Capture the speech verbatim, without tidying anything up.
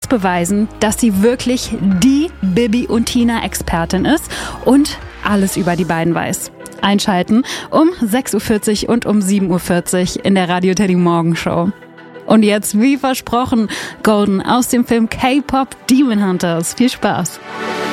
beweisen, dass sie wirklich die Bibi und Tina-Expertin ist und alles über die beiden weiß. Einschalten um sechs Uhr vierzig und um sieben Uhr vierzig in der Radio Teddy Morgenshow. Und jetzt, wie versprochen, Golden aus dem Film K-Pop Demon Hunters. Viel Spaß!